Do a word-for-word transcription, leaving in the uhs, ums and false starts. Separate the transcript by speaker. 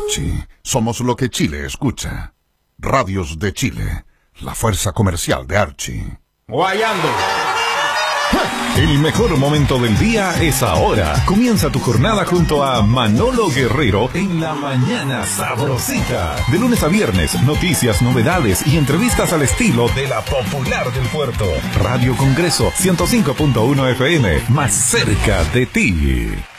Speaker 1: Archie, somos lo que Chile escucha. Radios de Chile, la fuerza comercial de Archie.
Speaker 2: Guayando.
Speaker 3: El mejor momento del día es ahora. Comienza tu jornada junto a Manolo Guerrero en La Mañana Sabrosita. De lunes a viernes, noticias, novedades y entrevistas al estilo de la popular del puerto. Radio Congreso ciento cinco punto uno F M, más cerca de ti.